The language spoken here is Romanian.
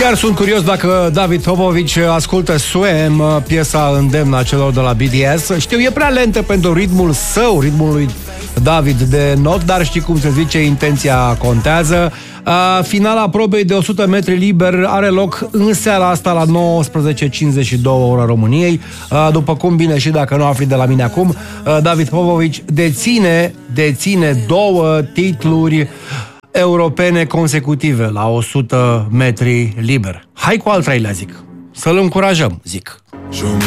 Chiar sunt curios dacă David Popovici ascultă Swam, piesa îndemnă a celor de la BTS. Știu, e prea lentă pentru ritmul său, ritmul lui David de not, dar știi cum se zice, intenția contează. Finala probei de 100 metri liber are loc în seara asta la 19:52 ora României. După cum bine și dacă nu afli de la mine acum, David Popovici deține 2 titluri europene consecutive la 100 metri liber. Hai cu al treilea, zic. Să-l încurajăm, zic.